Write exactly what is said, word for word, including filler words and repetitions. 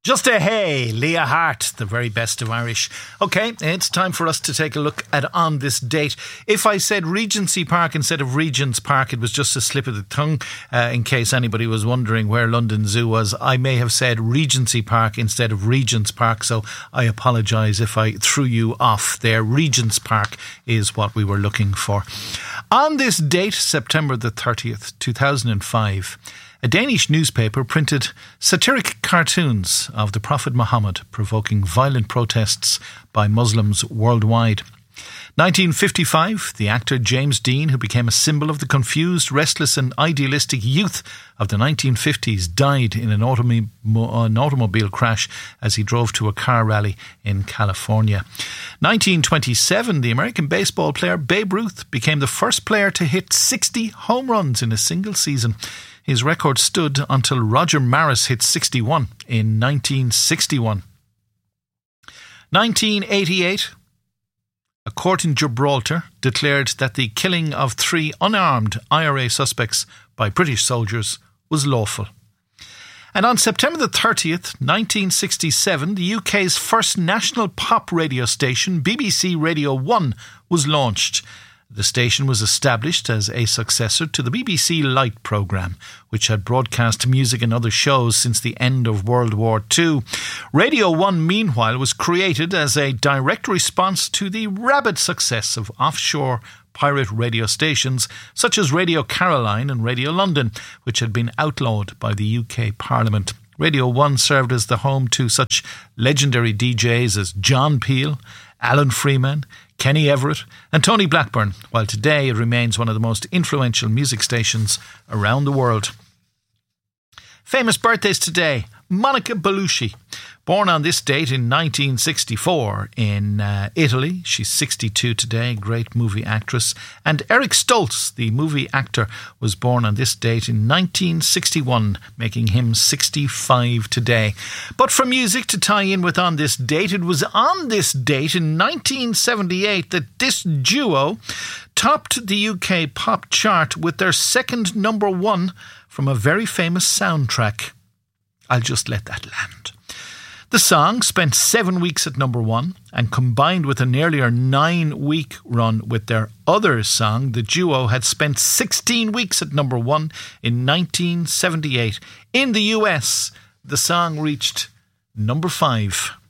Just a hey, Leah Hart, the very best of Irish. OK, it's time for us to take a look at On This Date. If I said Regency Park instead of Regent's Park, it was just a slip of the tongue. Uh, in case anybody was wondering where London Zoo was, I may have said Regency Park instead of Regent's Park, so I apologise if I threw you off there. Regent's Park is what we were looking for. On this date, September the thirtieth, two thousand five, a Danish newspaper printed satiric cartoons of the Prophet Muhammad provoking violent protests by Muslims worldwide. nineteen fifty-five, the actor James Dean, who became a symbol of the confused, restless and idealistic youth of the nineteen fifties, died in an, automi- an automobile crash as he drove to a car rally in California. nineteen twenty-seven, the American baseball player Babe Ruth became the first player to hit sixty home runs in a single season. His record stood until Roger Maris hit sixty-one in nineteen sixty-one. nineteen eighty-eight, a court in Gibraltar declared that the killing of three unarmed I R A suspects by British soldiers was lawful. And on September the thirtieth, nineteen sixty-seven, the U K's first national pop radio station, B B C Radio one, was launched. The station was established as a successor to the B B C Light programme, which had broadcast music and other shows since the end of World War Two. Radio one, meanwhile, was created as a direct response to the rabid success of offshore pirate radio stations such as Radio Caroline and Radio London, which had been outlawed by the U K Parliament. Radio one served as the home to such legendary D Js as John Peel, Alan Freeman, Kenny Everett and Tony Blackburn, while today it remains one of the most influential music stations around the world. Famous birthdays today. Monica Bellucci, born on this date in nineteen sixty-four in uh, Italy. She's sixty-two today, great movie actress. And Eric Stoltz, the movie actor, was born on this date in nineteen sixty-one, making him sixty-five today. But for music to tie in with On This Date, it was on this date in nineteen seventy-eight that this duo topped the U K pop chart with their second number one from a very famous soundtrack. I'll just let that land. The song spent seven weeks at number one, and combined with an earlier nine-week run with their other song, the duo had spent sixteen weeks at number one in nineteen seventy-eight. In the U S, the song reached number five.